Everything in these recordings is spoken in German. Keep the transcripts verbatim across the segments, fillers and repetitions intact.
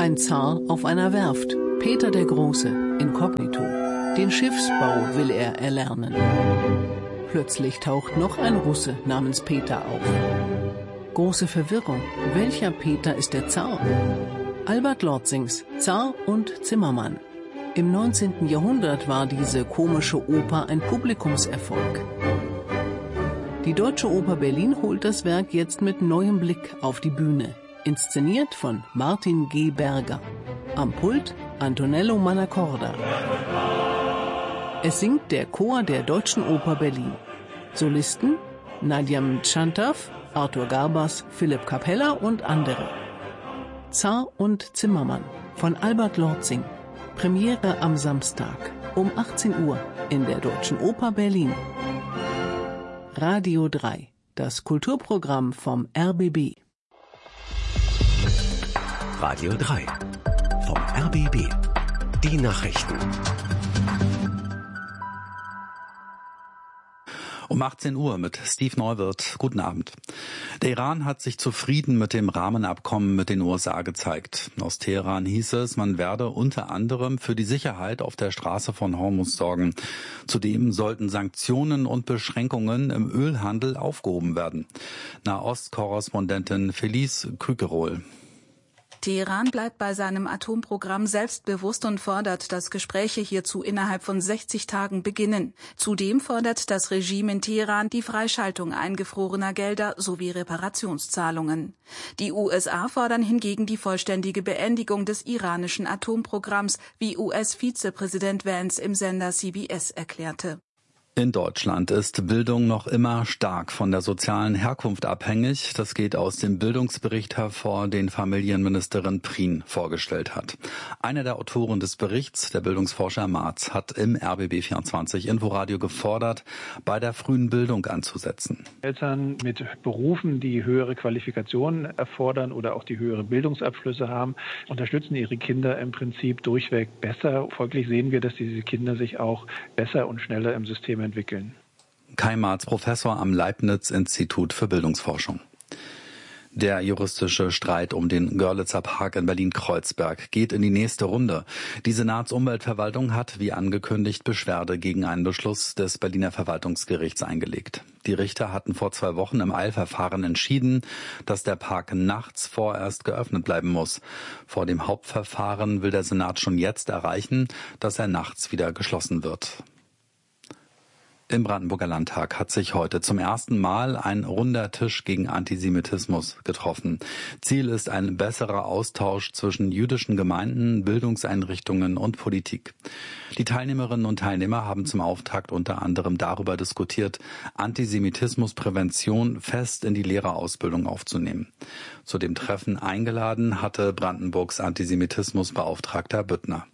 Ein Zar auf einer Werft, Peter der Große, inkognito. Den Schiffsbau will er erlernen. Plötzlich taucht noch ein Russe namens Peter auf. Große Verwirrung. Welcher Peter ist der Zar? Albert Lortzings Zar und Zimmermann. Im neunzehnten Jahrhundert war diese komische Oper ein Publikumserfolg. Die Deutsche Oper Berlin holt das Werk jetzt mit neuem Blick auf die Bühne. Inszeniert von Martin G. Berger. Am Pult Antonello Manacorda. Es singt der Chor der Deutschen Oper Berlin. Solisten Nadia Mtschantaw, Arthur Garbas, Philipp Capella und andere. Zar und Zimmermann von Albert Lortzing. Premiere am Samstag um achtzehn Uhr in der Deutschen Oper Berlin. Radio drei, das Kulturprogramm vom R B B. Radio drei vom R B B. Die Nachrichten. Um achtzehn Uhr mit Steve Neuwirth. Guten Abend. Der Iran hat sich zufrieden mit dem Rahmenabkommen mit den U S A gezeigt. Aus Teheran hieß es, man werde unter anderem für die Sicherheit auf der Straße von Hormuz sorgen. Zudem sollten Sanktionen und Beschränkungen im Ölhandel aufgehoben werden. Nahost-Korrespondentin Felice Kükerol. Teheran bleibt bei seinem Atomprogramm selbstbewusst und fordert, dass Gespräche hierzu innerhalb von sechzig Tagen beginnen. Zudem fordert das Regime in Teheran die Freischaltung eingefrorener Gelder sowie Reparationszahlungen. Die U S A fordern hingegen die vollständige Beendigung des iranischen Atomprogramms, wie U S-Vizepräsident Vance im Sender C B S erklärte. In Deutschland ist Bildung noch immer stark von der sozialen Herkunft abhängig. Das geht aus dem Bildungsbericht hervor, den Familienministerin Prien vorgestellt hat. Einer der Autoren des Berichts, der Bildungsforscher Marz, hat im R B B vierundzwanzig Inforadio gefordert, bei der frühen Bildung anzusetzen. Eltern mit Berufen, die höhere Qualifikationen erfordern oder auch die höhere Bildungsabschlüsse haben, unterstützen ihre Kinder im Prinzip durchweg besser. Folglich sehen wir, dass diese Kinder sich auch besser und schneller im System entwickeln. Kai Marz, Professor am Leibniz-Institut für Bildungsforschung. Der juristische Streit um den Görlitzer Park in Berlin-Kreuzberg geht in die nächste Runde. Die Senatsumweltverwaltung hat, wie angekündigt, Beschwerde gegen einen Beschluss des Berliner Verwaltungsgerichts eingelegt. Die Richter hatten vor zwei Wochen im Eilverfahren entschieden, dass der Park nachts vorerst geöffnet bleiben muss. Vor dem Hauptverfahren will der Senat schon jetzt erreichen, dass er nachts wieder geschlossen wird. Im Brandenburger Landtag hat sich heute zum ersten Mal ein runder Tisch gegen Antisemitismus getroffen. Ziel ist ein besserer Austausch zwischen jüdischen Gemeinden, Bildungseinrichtungen und Politik. Die Teilnehmerinnen und Teilnehmer haben zum Auftakt unter anderem darüber diskutiert, Antisemitismusprävention fest in die Lehrerausbildung aufzunehmen. Zu dem Treffen eingeladen hatte Brandenburgs Antisemitismusbeauftragter Büttner.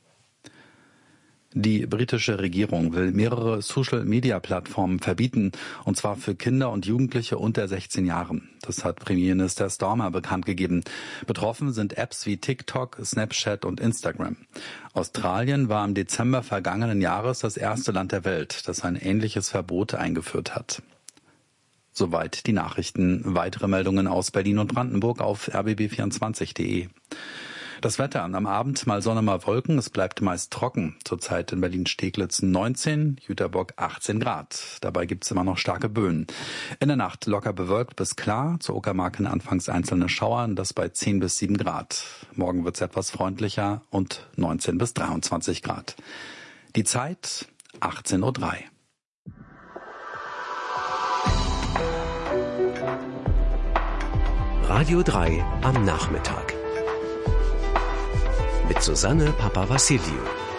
Die britische Regierung will mehrere Social-Media-Plattformen verbieten, und zwar für Kinder und Jugendliche unter sechzehn Jahren. Das hat Premierminister Starmer bekannt gegeben. Betroffen sind Apps wie TikTok, Snapchat und Instagram. Australien war im Dezember vergangenen Jahres das erste Land der Welt, das ein ähnliches Verbot eingeführt hat. Soweit die Nachrichten. Weitere Meldungen aus Berlin und Brandenburg auf r b b vierundzwanzig punkt de. Das Wetter, am Abend mal Sonne, mal Wolken, es bleibt meist trocken. Zurzeit in Berlin-Steglitz neunzehn, Jüterbock achtzehn Grad. Dabei gibt's immer noch starke Böen. In der Nacht locker bewölkt bis klar, zur Uckermark anfangs einzelne Schauer, das bei zehn bis sieben Grad. Morgen wird's etwas freundlicher und neunzehn bis dreiundzwanzig Grad. Die Zeit achtzehn Uhr drei. Radio drei am Nachmittag. Mit Susanne Papavassiliou.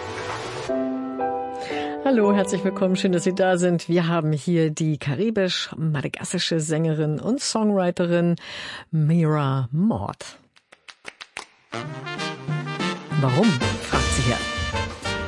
Hallo, herzlich willkommen, schön, dass Sie da sind. Wir haben hier die karibisch-madagassische Sängerin und Songwriterin Mira Mord. Warum, fragt sie hier.